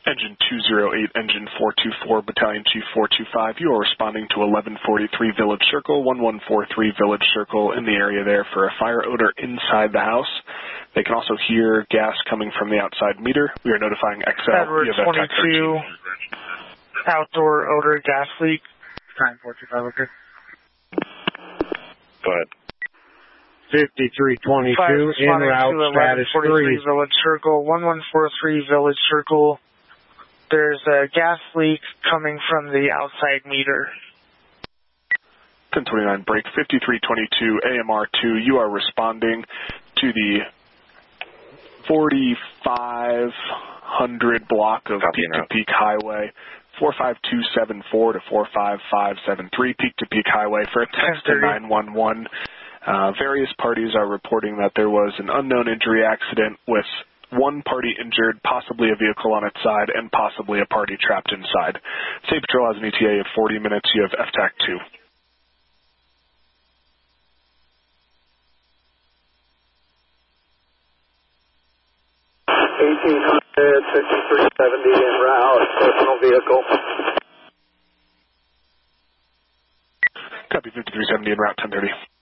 Engine 208, Engine 424, Battalion Chief 425, you are responding to 1143 Village Circle, 1143 Village Circle in the area there for a fire odor inside the house. They can also hear gas coming from the outside meter. We are notifying XL. Edward 22, outdoor odor gas leak. Time 425, okay. Go ahead. 5322, en route, status 3. Village Circle, 1143 Village Circle. There's a gas leak coming from the outside meter. 1029 break, 5322 AMR2, you are responding to the 4500 block of peak-to-peak highway, 45274 to 45573 peak-to-peak highway for a text to 911. Various parties are reporting that there was an unknown injury accident with one party injured, possibly a vehicle on its side, and possibly a party trapped inside. State Patrol has an ETA of 40 minutes. You have FTAC 2. $1,800, 5370 en route, personal vehicle. Copy 5370 en route, 1030.